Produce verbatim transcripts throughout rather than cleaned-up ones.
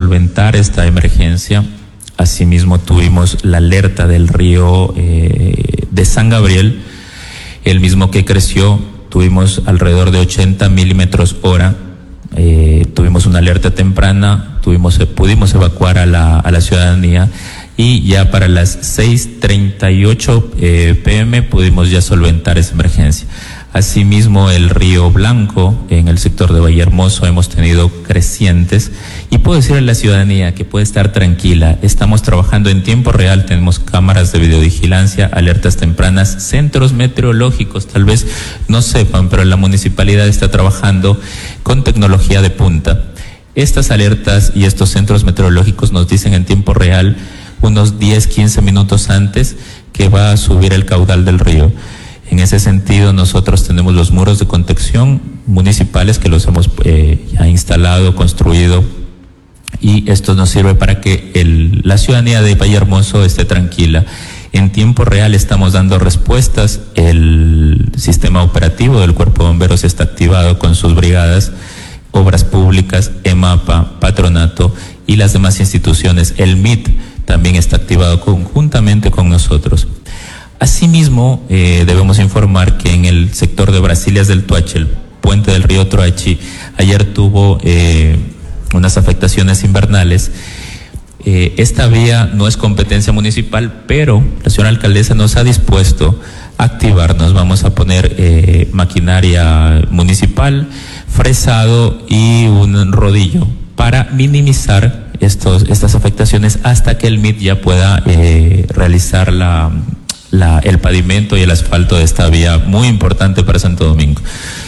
solventar esta emergencia. Asimismo tuvimos la alerta del río eh, de San Gabriel, el mismo que creció, tuvimos alrededor de ochenta milímetros hora, eh, tuvimos una alerta temprana, tuvimos, pudimos evacuar a la, a la ciudadanía y ya para las seis treinta y ocho eh, pm pudimos ya solventar esa emergencia. Asimismo, el río Blanco, en el sector de Vallehermoso, hemos tenido crecientes y puedo decirle a la ciudadanía que puede estar tranquila. Estamos trabajando en tiempo real, tenemos cámaras de videovigilancia, alertas tempranas, centros meteorológicos, tal vez no sepan, pero la municipalidad está trabajando con tecnología de punta. Estas alertas y estos centros meteorológicos nos dicen en tiempo real, unos diez, quince minutos antes, que va a subir el caudal del río. En ese sentido, nosotros tenemos los muros de contención municipales que los hemos eh, ya instalado, construido, y esto nos sirve para que el, la ciudadanía de Vallehermoso esté tranquila. En tiempo real estamos dando respuestas, el sistema operativo del Cuerpo de Bomberos está activado con sus brigadas, Obras Públicas, EMAPA, Patronato y las demás instituciones. El M I T también está activado conjuntamente con nosotros. Asimismo, eh, debemos informar que en el sector de Brasilias del Tuache, el puente del río Troachi, ayer tuvo eh, unas afectaciones invernales. Eh, esta vía no es competencia municipal, pero la señora alcaldesa nos ha dispuesto a activarnos. Vamos a poner eh, maquinaria municipal, fresado y un rodillo para minimizar estos, estas afectaciones hasta que el M I T ya pueda eh, realizar la... La, el pavimento y el asfalto de esta vía muy importante para Santo Domingo.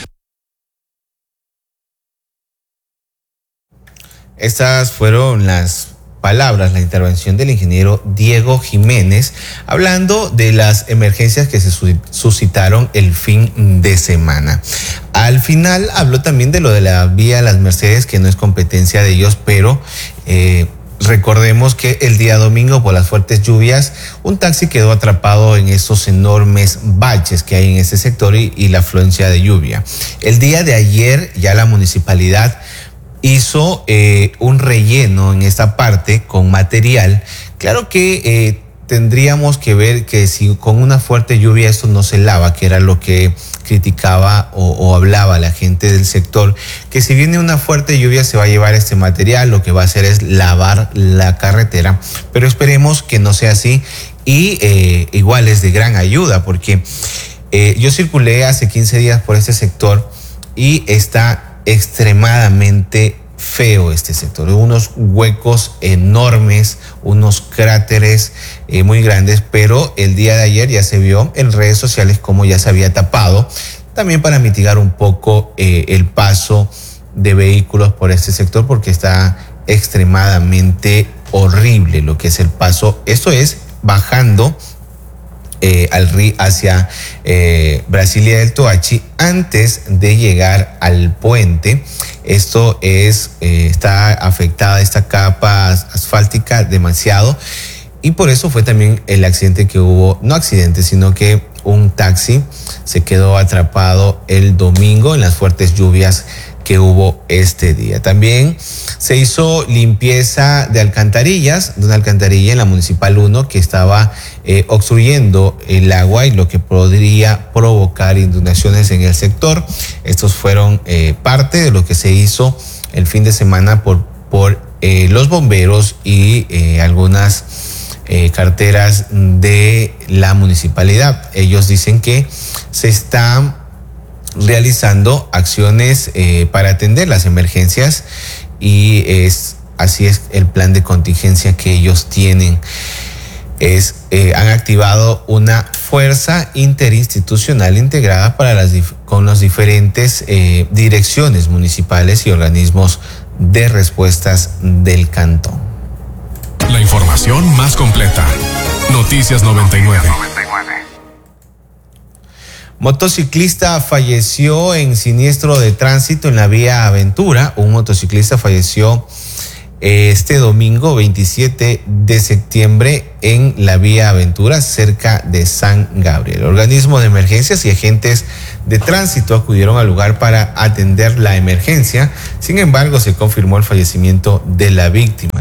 Estas fueron las palabras, la intervención del ingeniero Diego Jiménez, hablando de las emergencias que se suscitaron el fin de semana. Al final habló también de lo de la vía Las Mercedes, que no es competencia de ellos, pero eh, recordemos que el día domingo, por las fuertes lluvias, un taxi quedó atrapado en esos enormes baches que hay en ese sector y, y la afluencia de lluvia. El día de ayer ya la municipalidad hizo eh, un relleno en esta parte con material. Claro que eh, tendríamos que ver que si con una fuerte lluvia esto no se lava, que era lo que criticaba o, o hablaba la gente del sector, que si viene una fuerte lluvia se va a llevar este material, lo que va a hacer es lavar la carretera, pero esperemos que no sea así y eh, igual es de gran ayuda porque eh, yo circulé hace quince días por este sector y está extremadamente feo este sector, unos huecos enormes, unos cráteres eh, muy grandes, pero el día de ayer ya se vio en redes sociales cómo ya se había tapado, también para mitigar un poco eh, el paso de vehículos por este sector, porque está extremadamente horrible lo que es el paso. Esto es bajando Eh, al río hacia eh, Brasilia del Toachi antes de llegar al puente. Esto es eh, está afectada esta capa asfáltica demasiado y por eso fue también el accidente que hubo, no accidente, sino que un taxi se quedó atrapado el domingo en las fuertes lluvias que hubo este día. También se hizo limpieza de alcantarillas, de una alcantarilla en la Municipal uno que estaba eh, obstruyendo el agua y lo que podría provocar inundaciones en el sector. Estos fueron eh, parte de lo que se hizo el fin de semana por, por eh, los bomberos y eh, algunas eh, carteras de la municipalidad. Ellos dicen que se está realizando acciones eh, para atender las emergencias y es así es el plan de contingencia que ellos tienen. Es eh, han activado una fuerza interinstitucional integrada para las con las diferentes eh, direcciones municipales y organismos de respuestas del cantón. La información más completa. Noticias noventa y nueve. Motociclista falleció en siniestro de tránsito en la vía Aventura. Un motociclista falleció este domingo veintisiete de septiembre en la vía Aventura cerca de San Gabriel. Organismos de emergencias y agentes de tránsito acudieron al lugar para atender la emergencia. Sin embargo, se confirmó el fallecimiento de la víctima.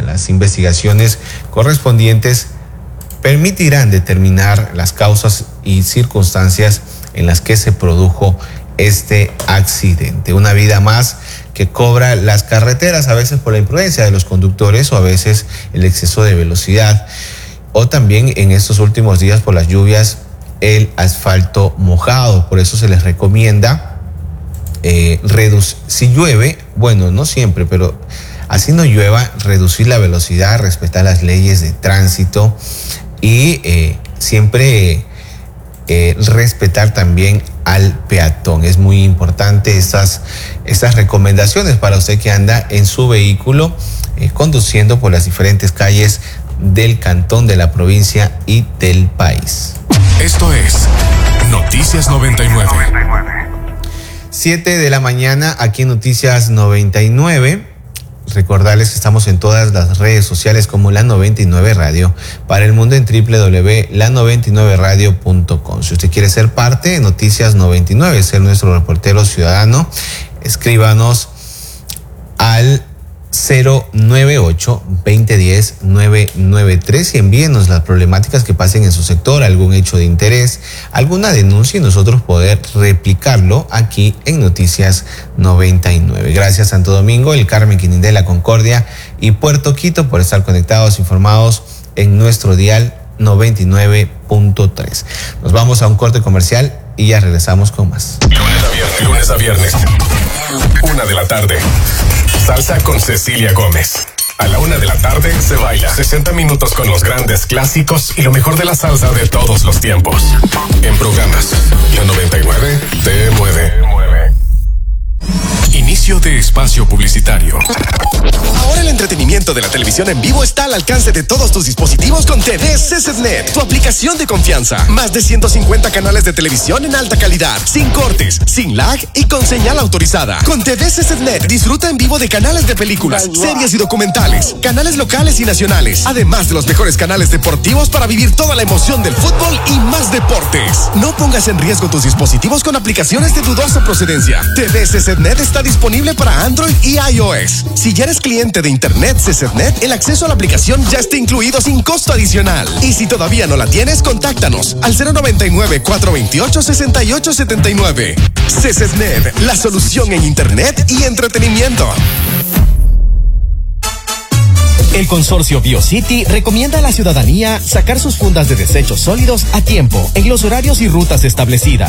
Las investigaciones correspondientes permitirán determinar las causas y circunstancias en las que se produjo este accidente. Una vida más que cobra las carreteras, a veces por la imprudencia de los conductores o a veces el exceso de velocidad, o también en estos últimos días por las lluvias el asfalto mojado. Por eso se les recomienda eh, reducir, si llueve, bueno, no siempre, pero así no llueva, reducir la velocidad, respetar las leyes de tránsito y eh, siempre eh, respetar también al peatón. Es muy importante estas, estas recomendaciones para usted que anda en su vehículo eh, conduciendo por las diferentes calles del cantón, de la provincia y del país. Esto es Noticias noventa y nueve. siete de la mañana aquí en Noticias noventa y nueve. Recordarles que estamos en todas las redes sociales como La noventa y nueve Radio, para el mundo en doble u doble u doble u punto la noventa y nueve radio punto com. Si usted quiere ser parte de Noticias noventa y nueve, ser nuestro reportero ciudadano, escríbanos al cero nueve ocho, veinte diez, nueve nueve tres y envíenos las problemáticas que pasen en su sector, algún hecho de interés, alguna denuncia y nosotros poder replicarlo aquí en Noticias noventa y nueve. Gracias Santo Domingo, el Carmen, Quinindé, La Concordia y Puerto Quito por estar conectados, informados en nuestro dial noventa y nueve punto tres. Nos vamos a un corte comercial y ya regresamos con más. Lunes a viernes, lunes a viernes, una de la tarde. Salsa con Cecilia Gómez. A la una de la tarde se baila sesenta minutos con los grandes clásicos y lo mejor de la salsa de todos los tiempos. En programas, la noventa y nueve te mueve. Inicio de espacio publicitario. Ahora el entretenimiento de la televisión en vivo está al alcance de todos tus dispositivos con T V C Z N E T, tu aplicación de confianza. Más de ciento cincuenta canales de televisión en alta calidad, sin cortes, sin lag y con señal autorizada. Con T V C Z N E T disfruta en vivo de canales de películas, series y documentales, canales locales y nacionales, además de los mejores canales deportivos para vivir toda la emoción del fútbol y más deportes. No pongas en riesgo tus dispositivos con aplicaciones de dudosa procedencia. T V C Z N E T está disponible para Android y iOS. Si ya eres cliente de Internet C Z N E T, el acceso a la aplicación ya está incluido sin costo adicional. Y si todavía no la tienes, contáctanos al cero noventa y nueve, cuatro veintiocho, sesenta y ocho setenta y nueve. C Z N E T, la solución en Internet y entretenimiento. El consorcio BioCity recomienda a la ciudadanía sacar sus fundas de desechos sólidos a tiempo, en los horarios y rutas establecidas.